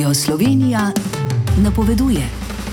Slovenija napoveduje.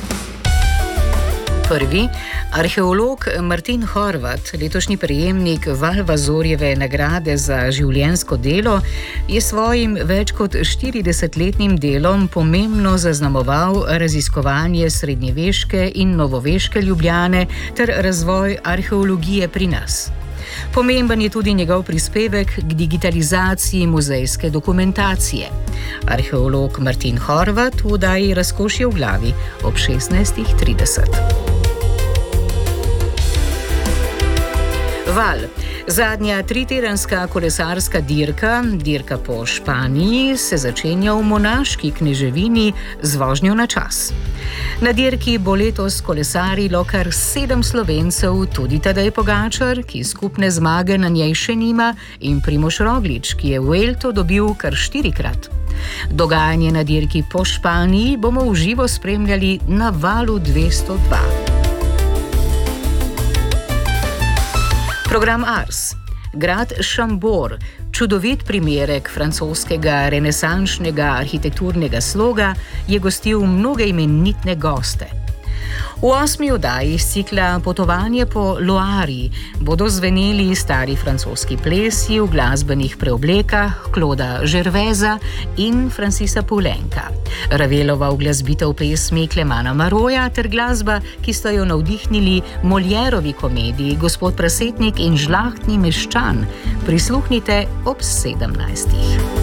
Prvi, arheolog Martin Horvat, letošnji prejemnik Valvazorjeve nagrade za življenjsko delo, je svojim več kot 40-letnim delom pomembno zaznamoval raziskovanje srednjeveške in novoveške Ljubljane ter razvoj arheologije pri nas. Pomemben je tudi njegov prispevek k digitalizaciji muzejske dokumentacije. Arheolog Martin Horvat v oddaji Razkošje v glavi ob 16:30. Val. Zadnja tritedenska kolesarska dirka po Španiji, se začenja v monaški kneževini z vožnjo na čas. Na dirki bo letos kolesarilo kar 7 Slovencev, tudi Tadej Pogačar, ki skupne zmage na njej še nima, in Primož Roglič, ki je Vuelto dobil kar 4-krat. Dogajanje na dirki po Španiji bomo v živo spremljali na Valu 202. Program Ars. Grad Šambor, čudovit primerek francoskega renesančnega arhitekturnega sloga, je gostil mnoge imenitne goste. V 8. oddaji iz cikla Potovanje po Loari bodo zveneli stari francoski plesi v glasbenih preoblekah Clauda Gervaisa in Francisa Poulenca, Ravelova uglasbitev pesmi Clemana Maroja ter glasba, ki sta jo navdihnili Molièrovi komediji Gospod Prasetnik in Žlahtni meščan. Prisluhnite ob 17.